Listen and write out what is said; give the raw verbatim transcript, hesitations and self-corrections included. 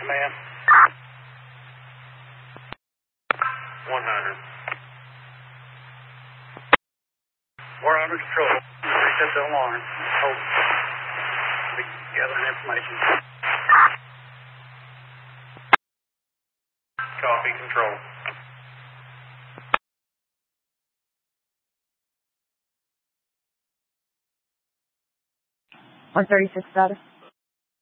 man. one hundred. We're under control. Reset the alarm. Hold. Be gathering information. Copy control. one thirty-six status.